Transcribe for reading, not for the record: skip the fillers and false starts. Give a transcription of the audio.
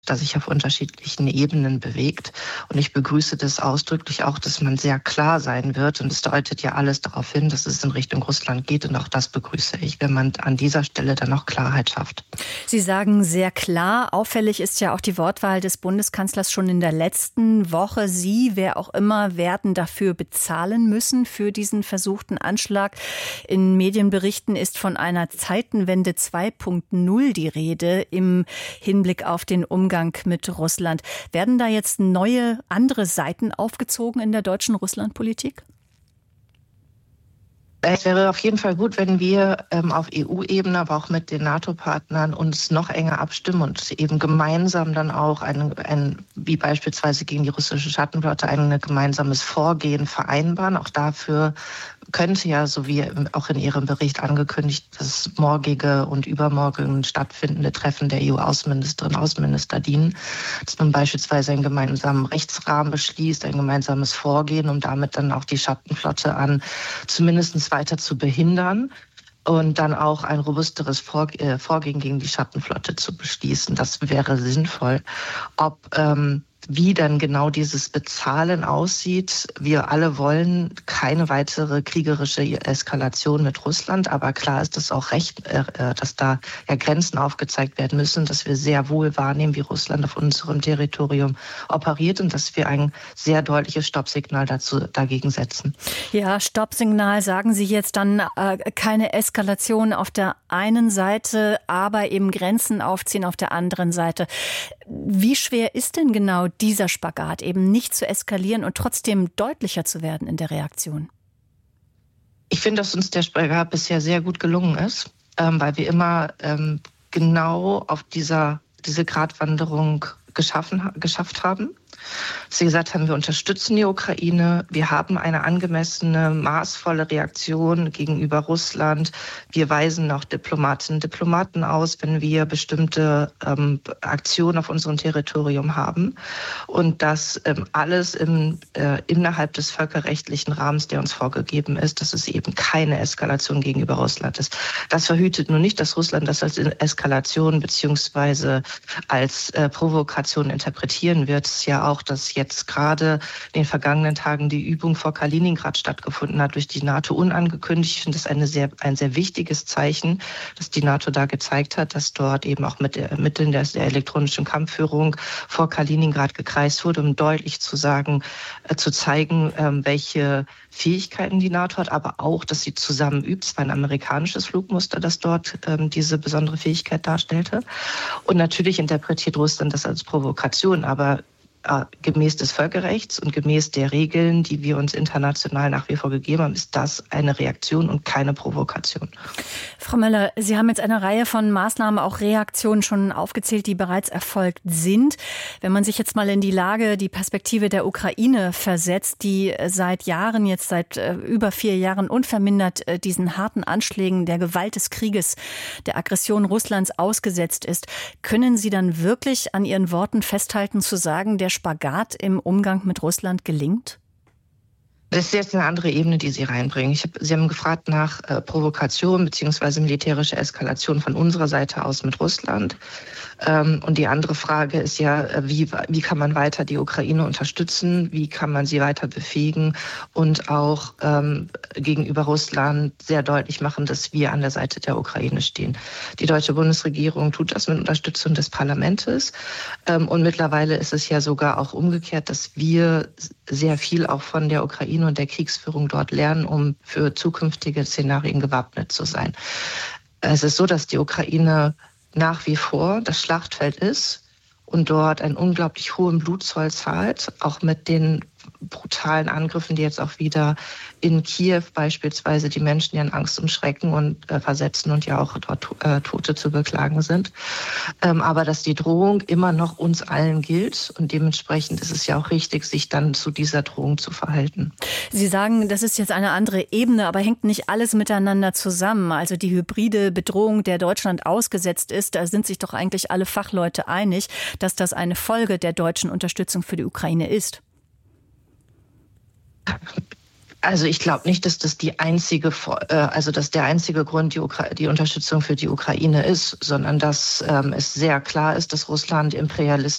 das sich auf unterschiedlichen Ebenen bewegt. Und ich begrüße das ausdrücklich auch, dass man sehr klar sein wird. Und es deutet ja alles darauf hin, dass es in Richtung Russland geht. Und auch das begrüße ich, wenn man an dieser Stelle dann noch Klarheit schafft. Sie sagen sehr klar. Auffällig ist ja auch die Wortwahl des Bundeskanzlers schon in der letzten Woche. Sie, wer auch immer, werden dafür bezahlen müssen, für diesen versuchten Anschlag. In Medienberichten ist von einer Zeitenwende 2.0 die Rede im Hinblick auf den Umgang mit Russland. Werden da jetzt neue, andere Seiten aufgezogen in der deutschen Russlandpolitik? Es wäre auf jeden Fall gut, wenn wir auf EU-Ebene, aber auch mit den NATO-Partnern uns noch enger abstimmen und eben gemeinsam dann auch wie beispielsweise gegen die russische Schattenflotte, ein gemeinsames Vorgehen vereinbaren. Auch dafür könnte ja, so wie auch in Ihrem Bericht angekündigt, das morgige und übermorgen stattfindende Treffen der EU-Außenministerinnen und Außenminister dienen, dass man beispielsweise einen gemeinsamen Rechtsrahmen beschließt, ein gemeinsames Vorgehen, um damit dann auch die Schattenflotte an zumindest weiter zu behindern und dann auch ein robusteres Vorgehen gegen die Schattenflotte zu beschließen. Das wäre sinnvoll. Wie dann genau dieses Bezahlen aussieht. Wir alle wollen keine weitere kriegerische Eskalation mit Russland, aber klar ist es auch recht, dass da ja Grenzen aufgezeigt werden müssen, dass wir sehr wohl wahrnehmen, wie Russland auf unserem Territorium operiert und dass wir ein sehr deutliches Stoppsignal dagegen setzen. Ja, Stoppsignal, sagen Sie jetzt dann keine Eskalation auf der einen Seite, aber eben Grenzen aufziehen auf der anderen Seite. Wie schwer ist denn genau dieser Spagat, eben nicht zu eskalieren und trotzdem deutlicher zu werden in der Reaktion? Ich finde, dass uns der Spagat bisher sehr gut gelungen ist, weil wir immer genau auf diese Gratwanderung geschafft haben. Dass Sie gesagt haben, wir unterstützen die Ukraine, wir haben eine angemessene, maßvolle Reaktion gegenüber Russland. Wir weisen auch Diplomatinnen und Diplomaten aus, wenn wir bestimmte Aktionen auf unserem Territorium haben. Und das alles innerhalb des völkerrechtlichen Rahmens, der uns vorgegeben ist, dass es eben keine Eskalation gegenüber Russland ist. Das verhütet nur nicht, dass Russland das als Eskalation bzw. als Provokation interpretieren wird. Es ist ja auch, dass jetzt gerade in den vergangenen Tagen die Übung vor Kaliningrad stattgefunden hat durch die NATO unangekündigt. Ich finde das ein sehr wichtiges Zeichen, dass die NATO da gezeigt hat, dass dort eben auch mit Mitteln der elektronischen Kampfführung vor Kaliningrad gekreist wurde, um deutlich zu zeigen, welche Fähigkeiten die NATO hat, aber auch, dass sie zusammen übt. Es war ein amerikanisches Flugmuster, das dort diese besondere Fähigkeit darstellte. Und natürlich interpretiert Russland das als Provokation, aber gemäß des Völkerrechts und gemäß der Regeln, die wir uns international nach wie vor gegeben haben, ist das eine Reaktion und keine Provokation. Frau Möller, Sie haben jetzt eine Reihe von Maßnahmen, auch Reaktionen schon aufgezählt, die bereits erfolgt sind. Wenn man sich jetzt mal in die Perspektive der Ukraine versetzt, die seit Jahren, jetzt seit über 4 Jahren unvermindert diesen harten Anschlägen der Gewalt des Krieges, der Aggression Russlands ausgesetzt ist, können Sie dann wirklich an Ihren Worten festhalten, zu sagen, der Spagat im Umgang mit Russland gelingt? Das ist jetzt eine andere Ebene, die Sie reinbringen. Sie haben gefragt nach Provokation bzw. militärischer Eskalation von unserer Seite aus mit Russland. Und die andere Frage ist ja, wie kann man weiter die Ukraine unterstützen? Wie kann man sie weiter befähigen? Und auch gegenüber Russland sehr deutlich machen, dass wir an der Seite der Ukraine stehen. Die deutsche Bundesregierung tut das mit Unterstützung des Parlaments. Und mittlerweile ist es ja sogar auch umgekehrt, dass wir sehr viel auch von der Ukraine und der Kriegsführung dort lernen, um für zukünftige Szenarien gewappnet zu sein. Es ist so, dass die Ukraine nach wie vor das Schlachtfeld ist und dort einen unglaublich hohen Blutzoll zahlt, auch mit den brutalen Angriffen, die jetzt auch wieder in Kiew beispielsweise die Menschen ja in Angst und Schrecken und versetzen und ja auch dort Tote zu beklagen sind. Aber dass die Drohung immer noch uns allen gilt und dementsprechend ist es ja auch richtig, sich dann zu dieser Drohung zu verhalten. Sie sagen, das ist jetzt eine andere Ebene, aber hängt nicht alles miteinander zusammen? Also die hybride Bedrohung, der Deutschland ausgesetzt ist, da sind sich doch eigentlich alle Fachleute einig, dass das eine Folge der deutschen Unterstützung für die Ukraine ist. Also ich glaube nicht, dass das der einzige Grund die Unterstützung für die Ukraine ist, sondern dass es sehr klar ist, dass Russland